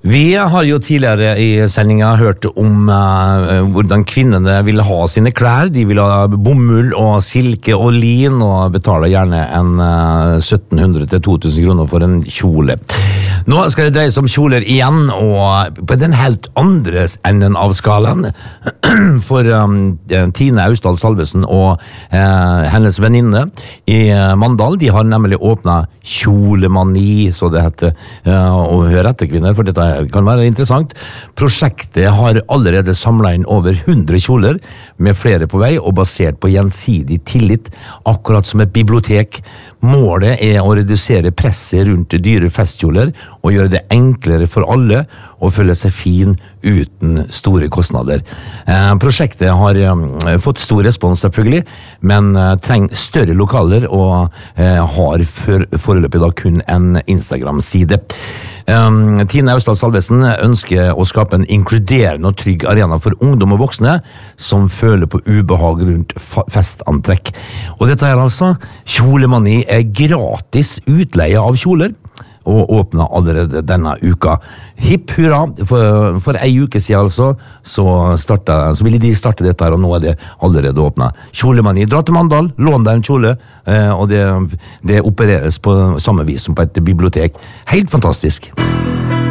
Vi har jo tidligere i sendingen hørt om hvordan kvinnene ville ha sine klær. De ville ha bomull og silke og lin, og betaler gjerne en 1700 til 2000 kroner for en kjole. Nå skal det dreie seg om kjoler igjen, og på den helt andre enden av skalaen, for Tine Austdal Salvesen og hennes venninne i Mandal, de har nemlig åpnet kjolemani, så det heter, og hør etter kvinner, for dette kan være interessant. Prosjektet har allerede samlet inn over 100 kjoler, med flere på vei, og basert på gjensidig tillit, akkurat som et bibliotek. Målet er å redusere presset rundt dyre festkjoler, og gjøre det enklere for alle å føle seg fin uten store kostnader. Prosjektet har fått stor respons selvfølgelig, men trenger større lokaler og har foreløpig da kun en Instagram-side. Tine Austdal Salvesen ønsker å skape en inkluderende og trygg arena for ungdom og voksne som føler på ubehag rundt festantrekk. Og dette er altså Kjolemani er gratis utleie av kjoler, og åpnet allerede denne uka. Hipp hurra, for ei uke siden altså, så ville de starte dette her, og nå er det allerede åpnet. Kjolemani, dra til Mandal, lån deg en kjole, og det opereres på samme vis som på et bibliotek. Helt fantastisk.